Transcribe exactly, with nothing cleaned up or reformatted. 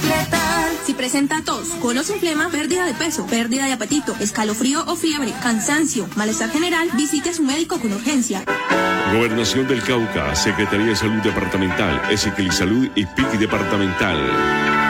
Infletal. Si presenta tos, conos sin flema, pérdida de peso, pérdida de apetito, escalofrío o fiebre, cansancio, malestar general, visite a su médico con urgencia. Gobernación del Cauca, Secretaría de Salud Departamental, Ezequiel Salud y P I C departamental.